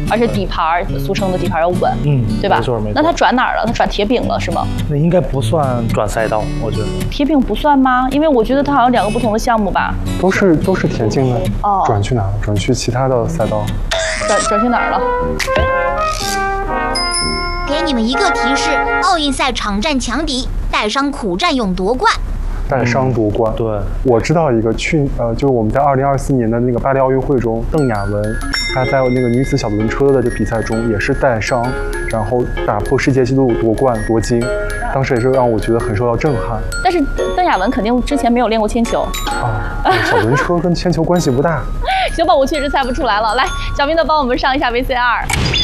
而且底盘俗称的底盘要稳，对吧？ 没错没错。 那他转哪儿了？他转铁饼了是吗？ 那应该不算转赛道，我觉得。 铁饼不算吗？因为我觉得它好像2个不同的项目吧。 都是田径的。 哦。 转去哪了？转去其他的赛道。 转去哪儿了？ 给你们一个提示：奥运赛场战强敌，带伤苦战勇夺冠。 带伤夺冠。 对， 我知道一个就是我们在2024年的那个巴黎奥运会中，邓亚文，她在那个女子小轮车的这比赛中也是带伤，然后打破世界纪录夺冠夺金，当时也是让我觉得很受到震撼。 但是邓亚文肯定之前没有练过铅球啊，小轮车跟铅球关系不大。 行吧，我确实猜不出来了。来，小明的帮我们上一下 VCR。